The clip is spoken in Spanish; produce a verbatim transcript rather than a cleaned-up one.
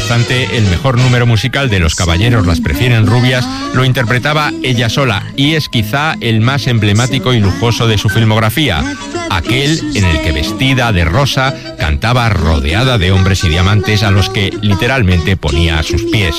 obstante, el mejor número musical de Los caballeros las prefieren rubias lo interpretaba ella sola y es quizá el más emblemático y lujoso de su filmografía, aquel en el que vestida de rosa cantaba rodeada de hombres y diamantes a los que literalmente ponía a sus pies.